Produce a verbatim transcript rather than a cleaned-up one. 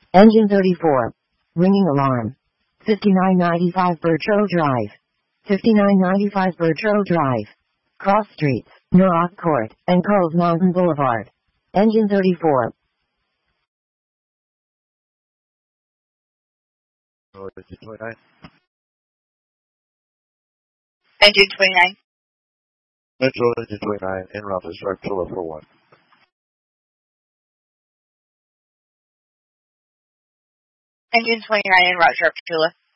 Engine thirty-four. Ringing alarm. fifty-nine ninety-five Bertro Drive. fifty-nine ninety-five Bertro Drive. Cross Streets, Muroc Court, and Cove Mountain Boulevard. Engine thirty-four. Oh, engine twenty-nine. Engine twenty-nine. Metro engine twenty-nine, en route to Sharp Killer for one. Engine twenty-nine, en route Sharp Killer.